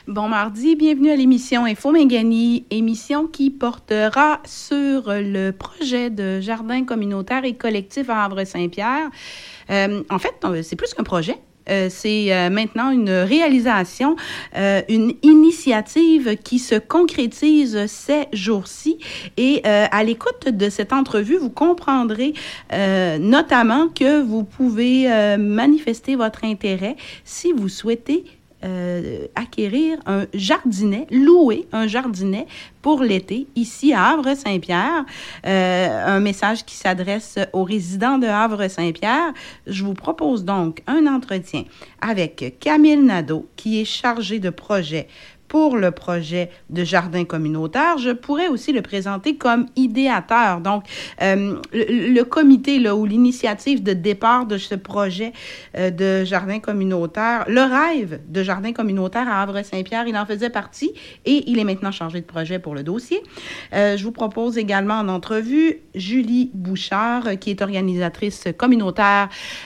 Bon mardi, bienvenue à l'émission Info Mingani, émission qui portera sur le projet de jardin communautaire et collectif à Havre-Saint-Pierre. En fait, c'est plus qu'un projet. C'est maintenant une réalisation, une initiative qui se concrétise ces jours-ci. Et à l'écoute de cette entrevue, vous comprendrez notamment que vous pouvez manifester votre intérêt si vous souhaitez acquérir un jardinet, louer un jardinet pour l'été, ici à Havre-Saint-Pierre. Un message qui s'adresse aux résidents de Havre-Saint-Pierre. Je vous propose donc un entretien avec Camille Nadeau, qui est chargé de projet pour le projet de jardin communautaire. Je pourrais aussi le présenter comme idéateur. Donc, le comité là, ou l'initiative de départ de ce projet de jardin communautaire, le rêve de jardin communautaire à Havre-Saint-Pierre, il en faisait partie et il est maintenant chargé de projet pour le dossier. Je vous propose également en entrevue Julie Bouchard, qui est organisatrice communautaire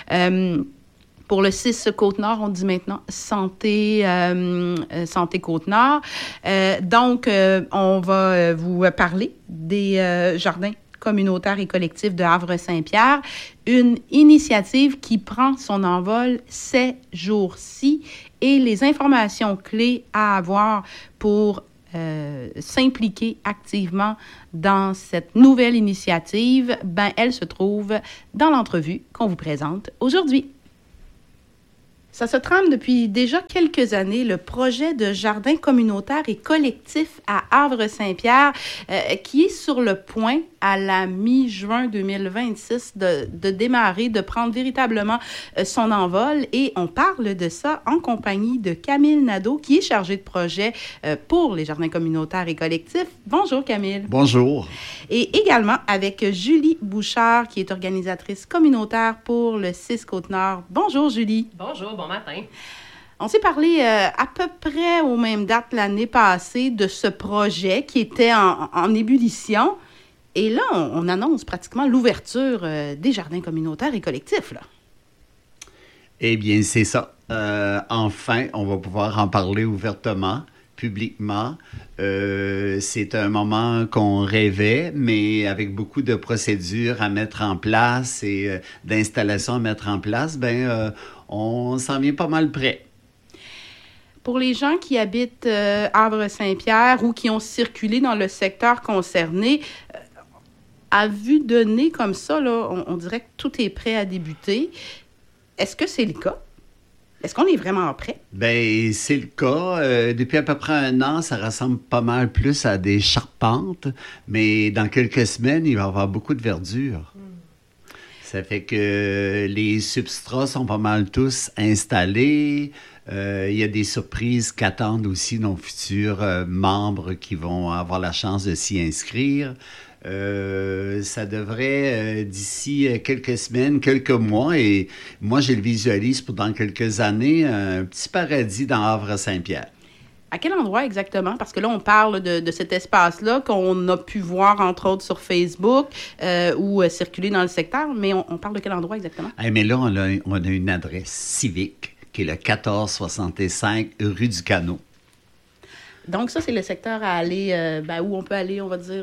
pour le 6 Côte-Nord, on dit maintenant Santé Côte-Nord. Donc, on va vous parler des jardins communautaires et collectifs de Havre-Saint-Pierre, une initiative qui prend son envol ces jours-ci et les informations clés à avoir pour s'impliquer activement dans cette nouvelle initiative, elle se trouve dans l'entrevue qu'on vous présente aujourd'hui. Ça se trame depuis déjà quelques années, le projet de jardin communautaire et collectif à Havre-Saint-Pierre, qui est sur le point, à la mi-juin 2026, de démarrer, de prendre véritablement son envol. Et on parle de ça en compagnie de Camille Nadeau, qui est chargée de projet pour les jardins communautaires et collectifs. Bonjour Camille. Bonjour. Et également avec Julie Bouchard, qui est organisatrice communautaire pour le 6 Côte-Nord. Bonjour Julie. Bonjour, bon matin. On s'est parlé à peu près aux mêmes dates l'année passée de ce projet qui était en ébullition. Et là, on annonce pratiquement l'ouverture des jardins communautaires et collectifs, là. Eh bien, c'est ça. Enfin, on va pouvoir en parler ouvertement, publiquement. C'est un moment qu'on rêvait, mais avec beaucoup de procédures à mettre en place et d'installations à mettre en place, on s'en vient pas mal près. Pour les gens qui habitent Havre-Saint-Pierre ou qui ont circulé dans le secteur concerné, à vue de nez comme ça, là, on dirait que tout est prêt à débuter. Est-ce que c'est le cas? Est-ce qu'on est vraiment prêt? Bien, c'est le cas. Depuis à peu près 1 an, ça ressemble pas mal plus à des charpentes, mais dans quelques semaines, il va y avoir beaucoup de verdure. Ça fait que les substrats sont pas mal tous installés. Il y a des surprises qu'attendent aussi nos futurs membres qui vont avoir la chance de s'y inscrire. Ça devrait, d'ici quelques semaines, quelques mois, et moi, je le visualise pour dans quelques années, un petit paradis dans Havre-Saint-Pierre. À quel endroit exactement? Parce que là, on parle de cet espace-là qu'on a pu voir, entre autres, sur Facebook ou circuler dans le secteur, mais on parle de quel endroit exactement? Mais là, on a une adresse civique qui est le 1465 rue du Canot. Donc, ça, c'est le secteur à aller, où on peut aller, on va dire,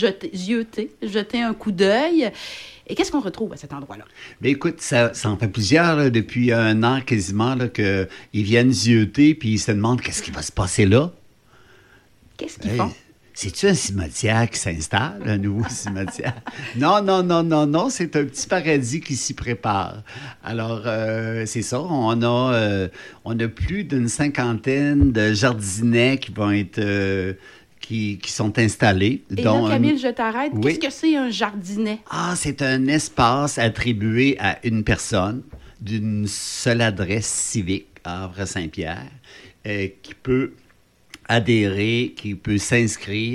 jeter un coup d'œil. Et qu'est-ce qu'on retrouve à cet endroit-là? Bien, écoute, ça en fait plusieurs, là, depuis 1 an quasiment, là, qu'ils viennent zioter puis ils se demandent qu'est-ce qui va se passer là. Qu'est-ce qu'ils font? C'est-tu un cimetière qui s'installe, un nouveau cimetière? Non, c'est un petit paradis qui s'y prépare. Alors, c'est ça, on a plus d'une 50aine de jardinets qui vont être... Qui sont installés. Et là, Camille, je t'arrête. Oui. Qu'est-ce que c'est un jardinet? C'est un espace attribué à une personne d'une seule adresse civique à Havre-Saint-Pierre qui peut adhérer, qui peut s'inscrire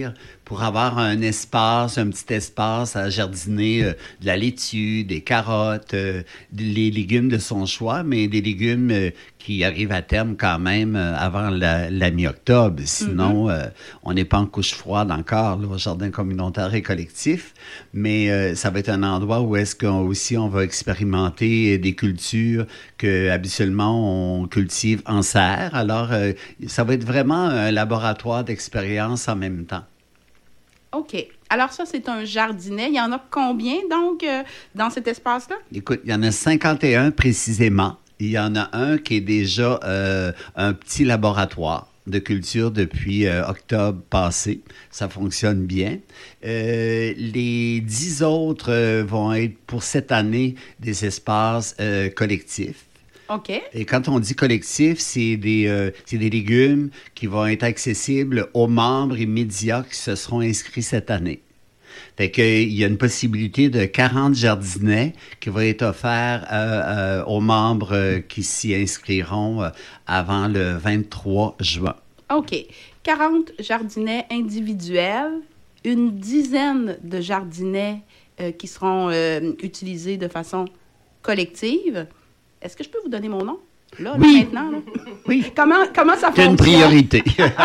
pour avoir un petit espace à jardiner de la laitue, des carottes, les légumes de son choix, mais des légumes qui arrivent à terme quand même avant la mi-octobre. Sinon, on n'est pas en couche froide encore là, au jardin communautaire et collectif, mais ça va être un endroit où est-ce qu'on va expérimenter des cultures que habituellement on cultive en serre. Alors, ça va être vraiment un laboratoire d'expérience en même temps. OK. Alors ça, c'est un jardinet. Il y en a combien, donc, dans cet espace-là? Écoute, il y en a 51 précisément. Il y en a un qui est déjà un petit laboratoire de culture depuis octobre passé. Ça fonctionne bien. Les 10 autres vont être pour cette année des espaces collectifs. OK. Et quand on dit collectif, c'est des légumes qui vont être accessibles aux membres immédiats qui se seront inscrits cette année. Fait qu'il y a une possibilité de 40 jardinets qui va être offert aux membres qui s'y inscriront avant le 23 juin. OK. 40 jardinets individuels, une dizaine de jardinets qui seront utilisés de façon collective. Est-ce que je peux vous donner mon nom? Là, Oui. Maintenant? Là? Oui. Comment ça fonctionne? C'est une priorité.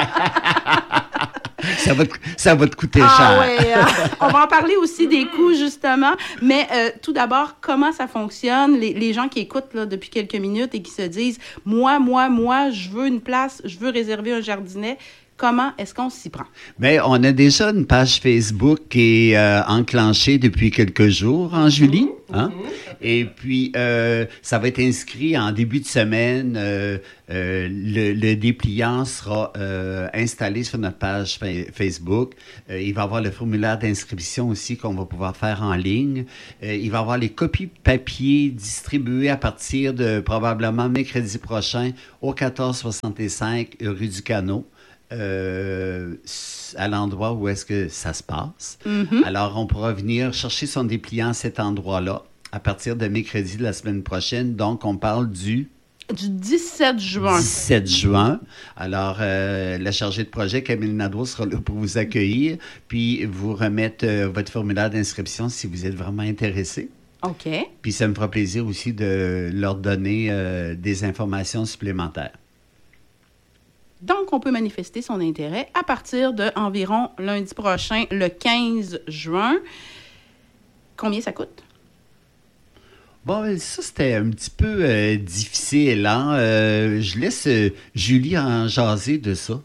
Ça va te coûter cher. Oui, on va en parler aussi des coûts, justement. Mais tout d'abord, comment ça fonctionne? Les gens qui écoutent là, depuis quelques minutes et qui se disent « Moi, je veux une place, je veux réserver un jardinet », comment est-ce qu'on s'y prend? Bien, on a déjà une page Facebook qui est enclenchée depuis quelques jours, en Julie. Hein? Et puis, ça va être inscrit en début de semaine. Le dépliant sera installé sur notre page Facebook. Il va y avoir le formulaire d'inscription aussi qu'on va pouvoir faire en ligne. Il va y avoir les copies papier distribuées à partir de probablement mercredi prochain au 1465 rue du Canot. À l'endroit où est-ce que ça se passe. Mm-hmm. Alors, on pourra venir chercher son dépliant à cet endroit-là à partir de mercredi de la semaine prochaine. Donc, on parle du 17 juin. 17 juin. Alors, la chargée de projet, Camille Nadeau, sera là pour vous accueillir, puis vous remettre votre formulaire d'inscription si vous êtes vraiment intéressé. OK. Puis ça me fera plaisir aussi de leur donner des informations supplémentaires. Donc, on peut manifester son intérêt à partir de environ lundi prochain, le 15 juin. Combien ça coûte? Bon, ça, c'était un petit peu difficile, hein? Je laisse Julie en jaser de ça.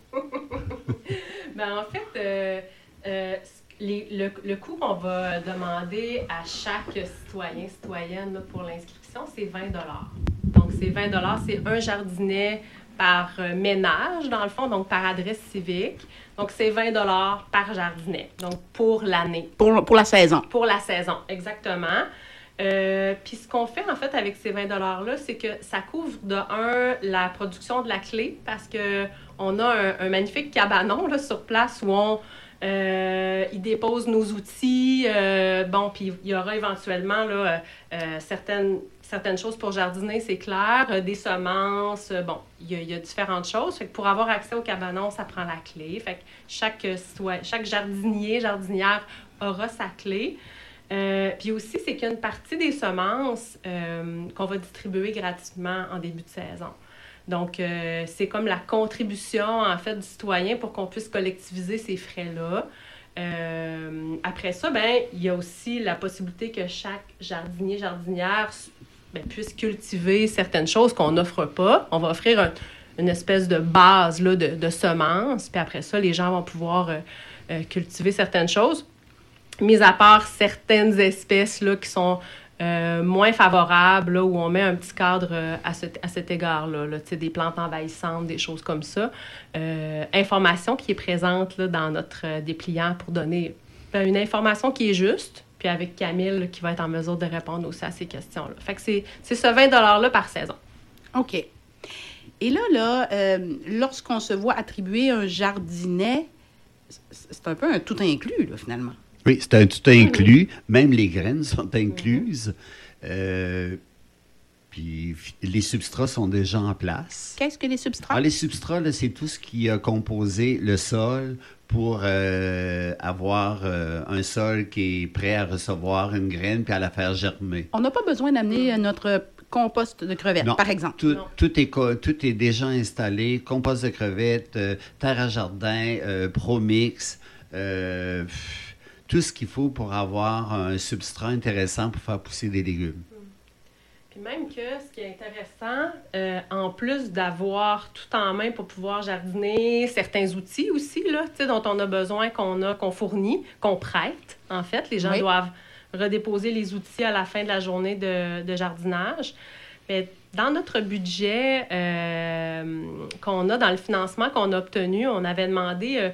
En fait, le coût qu'on va demander à chaque citoyenne là, pour l'inscription, c'est 20 $. Donc, c'est 20 $, c'est un jardinet par ménage, dans le fond, donc par adresse civique. Donc, c'est 20 $ par jardinet, donc pour l'année. Pour la saison. Pour la saison, exactement. Puis ce qu'on fait, en fait, avec ces 20 $-là, c'est que ça couvre, de un, la production de la clé, parce qu'on a un magnifique cabanon là, sur place où on y dépose nos outils. Puis il y aura éventuellement là, certaines choses pour jardiner, c'est clair, des semences, il y a différentes choses. Fait que pour avoir accès au cabanon, ça prend la clé. Fait que chaque jardinière aura sa clé. Puis aussi, c'est qu'il y a une partie des semences qu'on va distribuer gratuitement en début de saison. Donc, c'est comme la contribution, en fait, du citoyen pour qu'on puisse collectiviser ces frais-là. Après ça, il y a aussi la possibilité que chaque jardinière puisse cultiver certaines choses qu'on n'offre pas. On va offrir une espèce de base là, de semences. Puis après ça, les gens vont pouvoir cultiver certaines choses. Mis à part certaines espèces là, qui sont moins favorables, là, où on met un petit cadre à cet égard-là, là, des plantes envahissantes, des choses comme ça. Information qui est présente là, dans notre dépliant pour donner une information qui est juste, puis avec Camille là, qui va être en mesure de répondre aussi à ces questions-là. Fait que c'est ce 20 $ par saison. OK. Et là, lorsqu'on se voit attribuer un jardinet, c'est un peu un tout inclus, là, finalement. Oui, c'est un tout inclus. Même les graines sont incluses. Puis les substrats sont déjà en place. Qu'est-ce que les substrats? Les substrats, là, c'est tout ce qui a composé le sol pour avoir un sol qui est prêt à recevoir une graine puis à la faire germer. On n'a pas besoin d'amener notre compost de crevettes, par exemple. Tout est déjà installé. Compost de crevettes, terre à jardin, Promix, tout ce qu'il faut pour avoir un substrat intéressant pour faire pousser des légumes. Puis même que ce qui est intéressant, en plus d'avoir tout en main pour pouvoir jardiner, certains outils aussi, là, dont on a besoin, qu'on fournit, qu'on prête, en fait. Les gens doivent redéposer les outils à la fin de la journée de jardinage. Mais dans notre budget qu'on a, dans le financement qu'on a obtenu, on avait demandé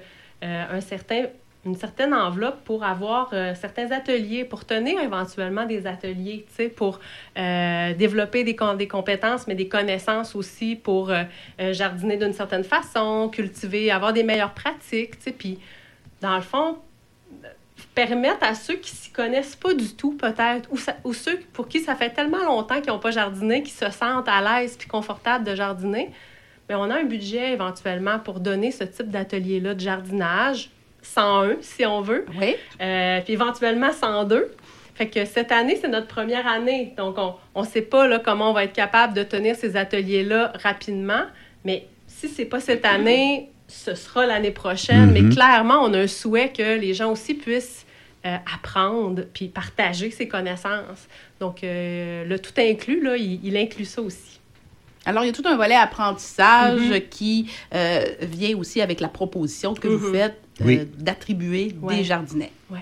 une certaine enveloppe pour avoir certains ateliers, pour tenir éventuellement des ateliers, pour développer des compétences, mais des connaissances aussi pour jardiner d'une certaine façon, cultiver, avoir des meilleures pratiques, puis dans le fond, permettre à ceux qui s'y connaissent pas du tout peut-être, ou ceux pour qui ça fait tellement longtemps qu'ils n'ont pas jardiné, qui se sentent à l'aise puis confortables de jardiner, bien, on a un budget éventuellement pour donner ce type d'atelier-là de jardinage, 101, si on veut. Oui. Puis éventuellement 102. Fait que cette année, c'est notre première année. Donc, on ne sait pas là, comment on va être capable de tenir ces ateliers-là rapidement. Mais si ce n'est pas cette année, ce sera l'année prochaine. Mais clairement, on a un souhait que les gens aussi puissent apprendre puis partager ces connaissances. Donc, le tout inclus, là, il inclut ça aussi. Alors, il y a tout un volet apprentissage qui vient aussi avec la proposition que vous faites d'attribuer des jardinets. Oui.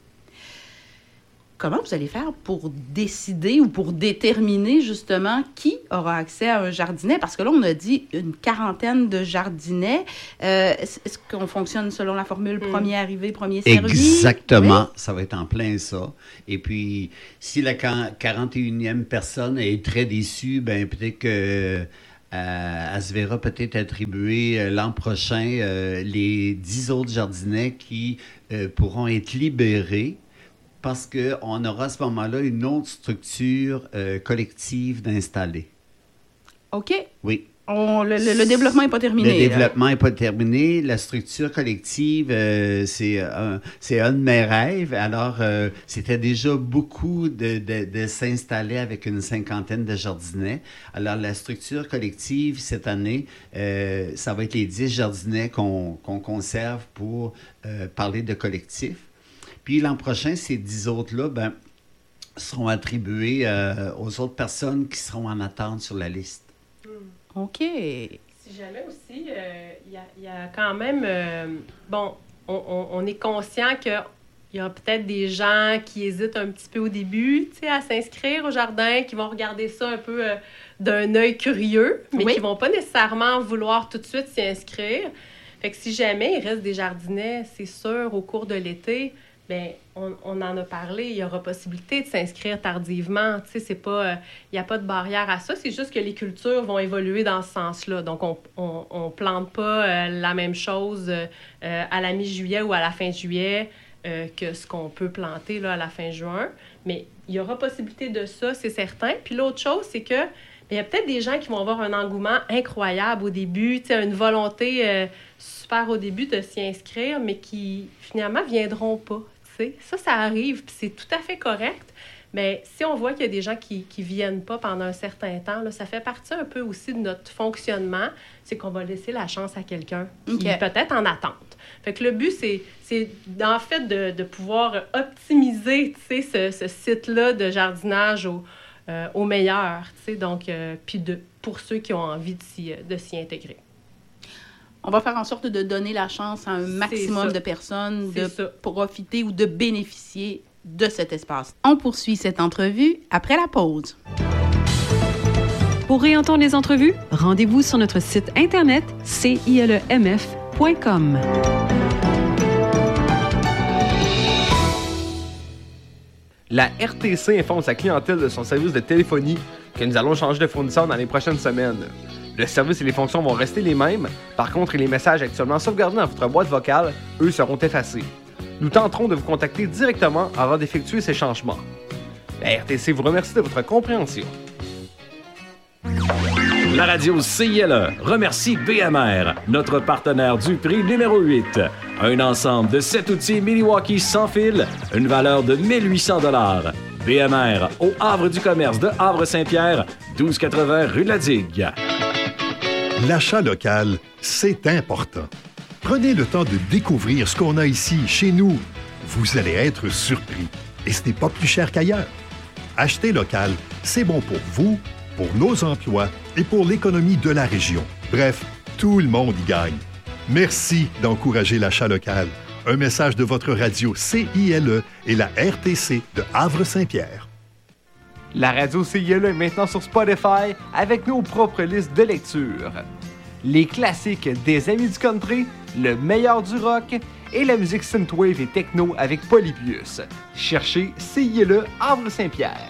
Comment vous allez faire pour décider ou pour déterminer justement qui aura accès à un jardinet? Parce que là, on a dit une quarantaine de jardinets. Est-ce qu'on fonctionne selon la formule premier arrivé, premier servi? Exactement. Oui? Ça va être en plein ça. Et puis, si la 41e personne est très déçue, ben peut-être que elle se verra peut-être attribuer l'an prochain les 10 autres jardinets qui pourront être libérés, parce qu'on aura à ce moment-là une autre structure collective d'installer. OK. Oui. Le développement n'est pas terminé. Le développement n'est pas terminé. La structure collective, c'est un de mes rêves. Alors, c'était déjà beaucoup de s'installer avec une cinquantaine de jardinets. Alors, la structure collective, cette année, ça va être les 10 jardinets qu'on conserve pour parler de collectif. Puis l'an prochain, ces 10 autres-là seront attribués aux autres personnes qui seront en attente sur la liste. OK. Si jamais aussi, il y a quand même... on est conscient qu'il y a peut-être des gens qui hésitent un petit peu au début, à s'inscrire au jardin, qui vont regarder ça un peu d'un œil curieux, mais qui ne vont pas nécessairement vouloir tout de suite s'y inscrire. Fait que si jamais il reste des jardinets, c'est sûr, au cours de l'été... Bien, on en a parlé, il y aura possibilité de s'inscrire tardivement. Tu sais, c'est pas, il n'y a pas de barrière à ça, c'est juste que les cultures vont évoluer dans ce sens-là. Donc, on plante pas la même chose à la mi-juillet ou à la fin juillet que ce qu'on peut planter là, à la fin juin. Mais il y aura possibilité de ça, c'est certain. Puis l'autre chose, c'est que il y a peut-être des gens qui vont avoir un engouement incroyable au début, tu sais, une volonté super au début de s'y inscrire, mais qui finalement viendront pas. Ça arrive, puis c'est tout à fait correct. Mais si on voit qu'il y a des gens qui ne viennent pas pendant un certain temps, là, ça fait partie un peu aussi de notre fonctionnement, c'est qu'on va laisser la chance à quelqu'un qui est peut-être en attente. Fait que le but, c'est en fait de pouvoir optimiser ce site-là de jardinage au meilleur. Donc, puis pour ceux qui ont envie de s'y intégrer. On va faire en sorte de donner la chance à un maximum de personnes de profiter ou de bénéficier de cet espace. On poursuit cette entrevue après la pause. Pour réentendre les entrevues, rendez-vous sur notre site internet cilemf.com. La RTC informe sa clientèle de son service de téléphonie que nous allons changer de fournisseur dans les prochaines semaines. Le service et les fonctions vont rester les mêmes. Par contre, les messages actuellement sauvegardés dans votre boîte vocale, eux, seront effacés. Nous tenterons de vous contacter directement avant d'effectuer ces changements. La RTC vous remercie de votre compréhension. La radio CILE remercie BMR, notre partenaire du prix numéro 8. Un ensemble de 7 outils Milwaukee sans fil, une valeur de 1 800 $. BMR, au Havre du commerce de Havre-Saint-Pierre, 1280 rue de la Digue. L'achat local, c'est important. Prenez le temps de découvrir ce qu'on a ici, chez nous. Vous allez être surpris. Et ce n'est pas plus cher qu'ailleurs. Acheter local, c'est bon pour vous, pour nos emplois et pour l'économie de la région. Bref, tout le monde y gagne. Merci d'encourager l'achat local. Un message de votre radio CILE et la RTC de Havre-Saint-Pierre. La radio CILE est maintenant sur Spotify avec nos propres listes de lecture. Les classiques des amis du country, le meilleur du rock et la musique synthwave et techno avec Polybius. Cherchez CILE Havre-Saint-Pierre.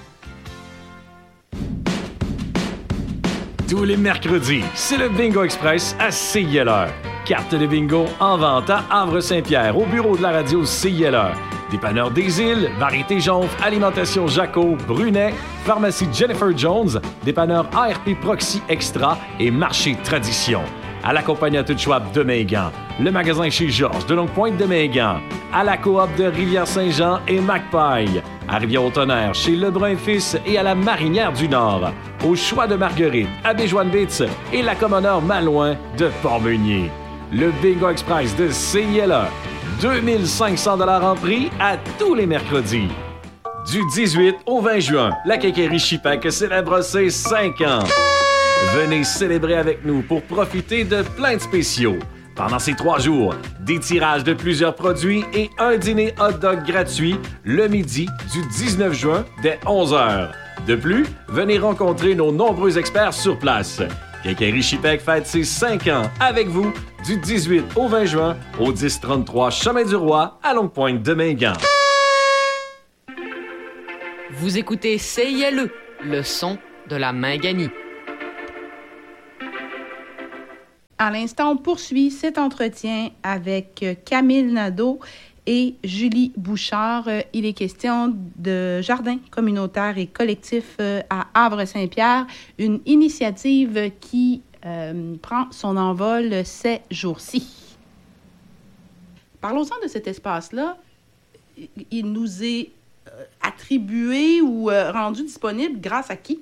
Tous les mercredis, c'est le Bingo Express à CILE. Carte de bingo en vente à Havre-Saint-Pierre, au bureau de la radio CILE. Dépanneur des Îles, Variété Jonf, Alimentation Jaco, Brunet, Pharmacie Jennifer Jones, Dépanneur ARP Proxy Extra et Marché Tradition. À la compagnie à tout Schwab de Megan, le magasin chez Georges de Longue-Pointe de Megan, à la coop de Rivière-Saint-Jean et Magpie, à Rivière-au-Tonnerre chez Lebrun Fils et à la Marinière du Nord, au Choix de Marguerite, à Béjoine-Bitz et la Commodore Malouin de Port-Meunier. Le Bingo Express de CILE, 2 500 $ en prix à tous les mercredis. Du 18 au 20 juin, la Quincaillerie Chipek célèbre ses 5 ans. Venez célébrer avec nous pour profiter de plein de spéciaux. Pendant ces 3 jours, des tirages de plusieurs produits et un dîner hot dog gratuit le midi du 19 juin dès 11h. De plus, venez rencontrer nos nombreux experts sur place. Quincaillerie Chipek fête ses 5 ans avec vous du 18 au 20 juin au 1033 Chemin du Roi à Longue-Pointe de Megan. Vous écoutez CILE, le son de la Minganie. À l'instant, on poursuit cet entretien avec Camille Nadeau et Julie Bouchard. Il est question de jardin communautaire et collectif à Havre-Saint-Pierre, une initiative qui prend son envol ces jours-ci. Parlons-en de cet espace-là. Il nous est attribué ou rendu disponible grâce à qui?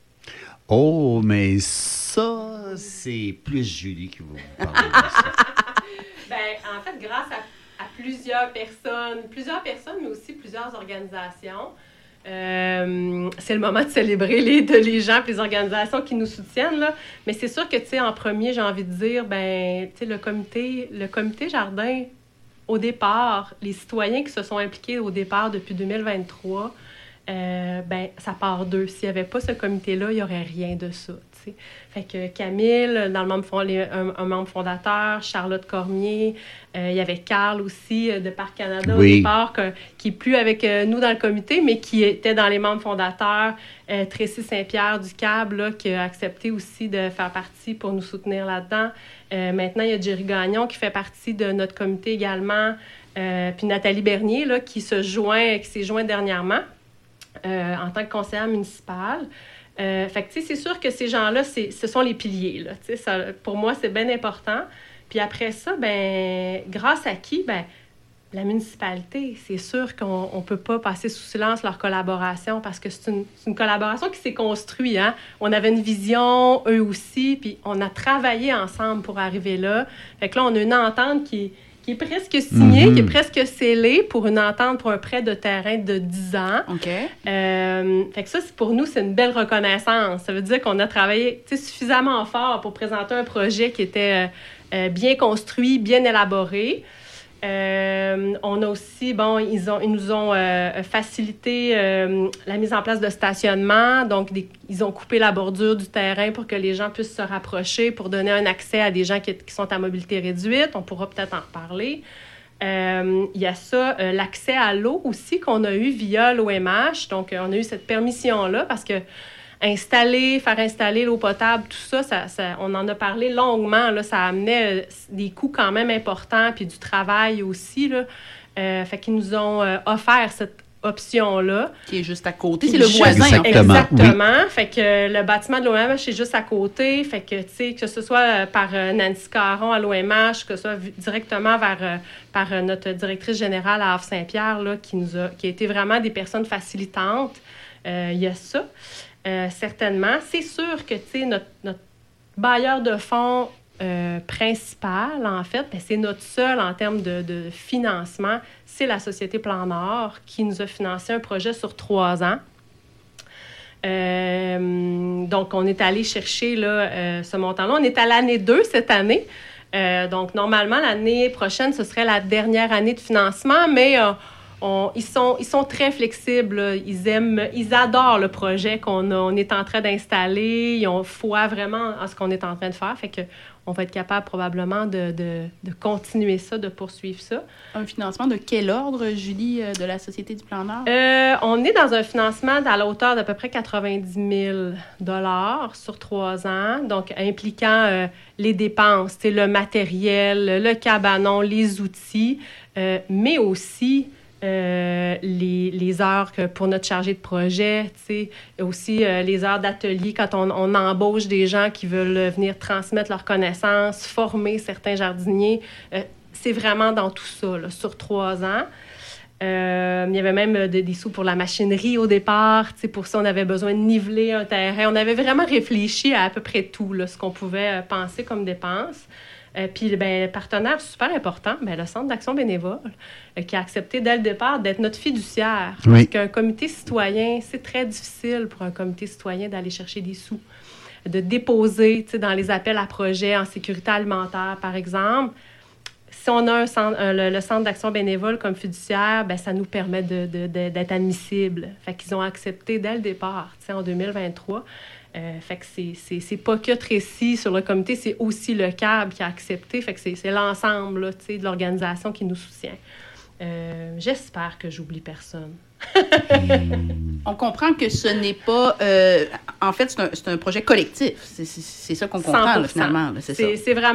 Oh, mais ça, c'est plus Julie qui va vous parler de ça. En fait, grâce à plusieurs personnes, mais aussi plusieurs organisations. C'est le moment de célébrer les gens et les organisations qui nous soutiennent, là. Mais c'est sûr que, tu sais, en premier, j'ai envie de dire, tu sais, le comité jardin, au départ, les citoyens qui se sont impliqués au départ depuis 2023, ça part d'eux. S'il n'y avait pas ce comité-là, il n'y aurait rien de ça, tu sais. Fait que Camille, dans un membre fondateur, Charlotte Cormier, il y avait Carl aussi de Parc Canada au départ, qui n'est plus avec nous dans le comité, mais qui était dans les membres fondateurs. Tracy Saint-Pierre du CAB, là, qui a accepté aussi de faire partie pour nous soutenir là-dedans. Maintenant, il y a Jerry Gagnon qui fait partie de notre comité également. Puis Nathalie Bernier, là, qui s'est joint dernièrement en tant que conseillère municipale. Fait que, tu sais, c'est sûr que ces gens-là, ce sont les piliers, là. Tu sais, pour moi, c'est bien important. Puis après ça, grâce à qui? La municipalité. C'est sûr qu'on ne peut pas passer sous silence leur collaboration parce que c'est une collaboration qui s'est construite, hein? On avait une vision, eux aussi, puis on a travaillé ensemble pour arriver là. Fait que là, on a une entente qui est presque signée, qui est presque scellée pour une entente pour un prêt de terrain de 10 ans. OK. Fait que ça, pour nous, c'est une belle reconnaissance. Ça veut dire qu'on a travaillé suffisamment fort pour présenter un projet qui était bien construit, bien élaboré. On a aussi, ils nous ont facilité la mise en place de stationnement. Donc, ils ont coupé la bordure du terrain pour que les gens puissent se rapprocher, pour donner un accès à des gens qui sont à mobilité réduite. On pourra peut-être en reparler. Il y a ça, l'accès à l'eau aussi qu'on a eu via l'OMH. Donc, on a eu cette permission-là parce que faire installer l'eau potable, tout ça, on en a parlé longuement, là, ça amenait des coûts quand même importants, puis du travail aussi, là. Fait qu'ils nous ont offert option-là. Qui est juste à côté. C'est le voisin. Exactement. Exactement. Oui. Fait que le bâtiment de l'OMH est juste à côté. Fait que, tu sais, que ce soit par Nancy Caron à l'OMH, que ce soit directement par notre directrice générale à Havre-Saint-Pierre, là, qui a été vraiment des personnes facilitantes. Il y a ça, certainement. C'est sûr que, tu sais, notre bailleur de fonds principal, en fait, bien, c'est notre seul en termes de financement, c'est la Société Plan Nord qui nous a financé un projet sur 3 ans. Donc, on est allé chercher là, ce montant-là. On est à l'année 2 cette année. Donc, normalement, l'année prochaine, ce serait la dernière année de financement, mais ils sont très flexibles. Là. Ils adorent le projet on est en train d'installer. Ils ont foi vraiment en ce qu'on est en train de faire. Fait que on va être capable probablement de continuer ça, de poursuivre ça. Un financement de quel ordre, Julie, de la Société du Plan Nord? On est dans un financement à la hauteur d'à peu près 90 000 $ sur 3 ans, donc impliquant les dépenses, le matériel, le cabanon, les outils, mais aussi les heures pour notre chargé de projet, aussi les heures d'atelier quand on embauche des gens qui veulent venir transmettre leurs connaissances, former certains jardiniers. C'est vraiment dans tout ça, là, sur 3 ans. Il y avait même des sous pour la machinerie au départ. Pour ça, on avait besoin de niveler un terrain. On avait vraiment réfléchi à peu près tout, là, ce qu'on pouvait penser comme dépenses. Puis, partenaire super important, le Centre d'action bénévole, qui a accepté dès le départ d'être notre fiduciaire. Oui. Parce qu'un comité citoyen, c'est très difficile pour un comité citoyen d'aller chercher des sous, de déposer dans les appels à projets en sécurité alimentaire, par exemple. Si on a le Centre d'action bénévole comme fiduciaire, ça nous permet d'être admissible. Fait qu'ils ont accepté dès le départ, en 2023. Fait que c'est pas que Tracy sur le comité, c'est aussi le CAB qui a accepté. Fait que c'est l'ensemble là, de l'organisation qui nous soutient. J'espère que j'oublie personne. On comprend que ce n'est pas... en fait, c'est un projet collectif. C'est ça qu'on comprend, là, finalement. Là, c'est ça. C'est vraiment